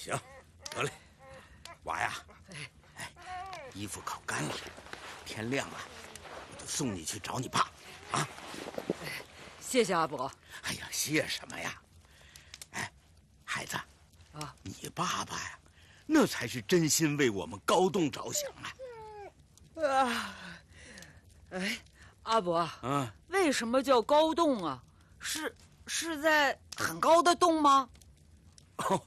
行，得嘞，娃呀，衣服烤干了，天亮了，我就送你去找你爸，啊。 谢谢阿伯。 哎呀，谢什么呀？哎，孩子， 啊， 你爸爸呀，那才是真心为我们高栋着想啊。 哎，阿伯， 为什么叫高洞啊？是在很高的洞吗？ 哦，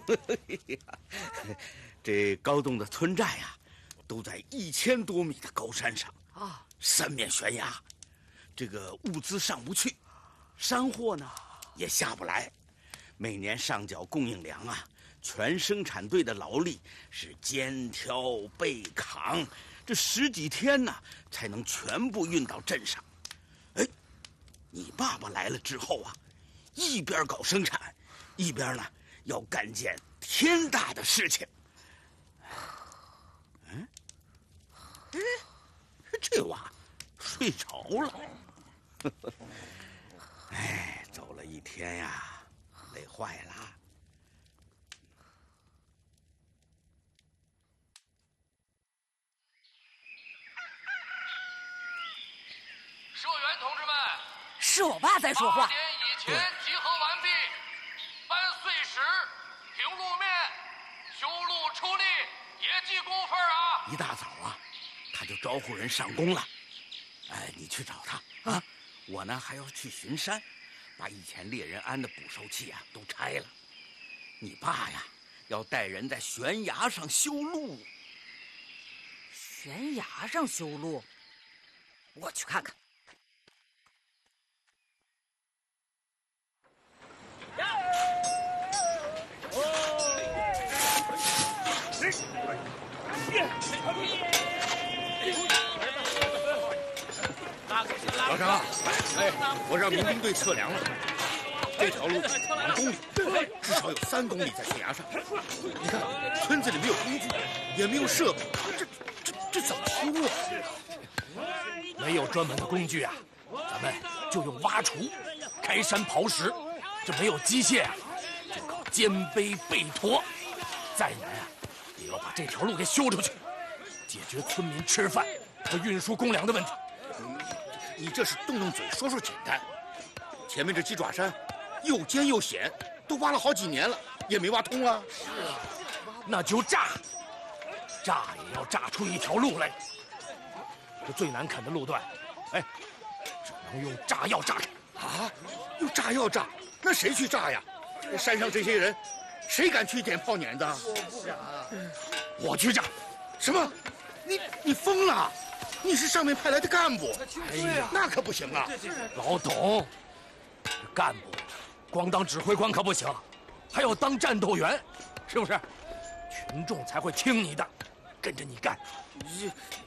这高洞的村寨呀，都在1000多米的高山上啊，三面悬崖，这个物资上不去，山货呢也下不来，每年上缴供应粮啊，全生产队的劳力是肩挑背扛，这10几天呢才能全部运到镇上。哎，你爸爸来了之后啊，一边搞生产，一边呢要干件天大的事情。这娃睡着了。哎，走了一天呀，累坏了。 社员同志们， 是我爸在说话。 8点以前集合完毕，搬碎石、平路面、修路出力，也记工分啊！ 一大早啊，他就招呼人上工了。哎，你去找他啊！我呢还要去巡山，把以前猎人安的捕兽器啊都拆了。你爸呀，要带人在悬崖上修路。 悬崖上修路，我去看看。 老张啊，我让民兵队测量了，这条路2公里，至少有3公里在悬崖上。你看，村子里没有工具，也没有设备，这怎么修啊？ 没有专门的工具啊，咱们就用挖锄、开山刨石。这没有机械啊，就靠肩背背驮。再难啊，也要把这条路给修出去，解决村民吃饭和运输公粮的问题。 你这是动动嘴说说简单，前面这鸡爪山又尖又险，都挖了好几年了，也没挖通啊。 是啊，那就炸也要炸出一条路来。这最难啃的路段，只能用炸药炸开。 啊，用炸药炸？那谁去炸呀？山上这些人，谁敢去点炮碾子？ 我不敢，我去炸。 什么？你疯了？你是上面派来的干部， 哎呀， 那可不行啊！ 老董，这干部光当指挥官可不行，还要当战斗员，是不是？群众才会听你的，跟着你干。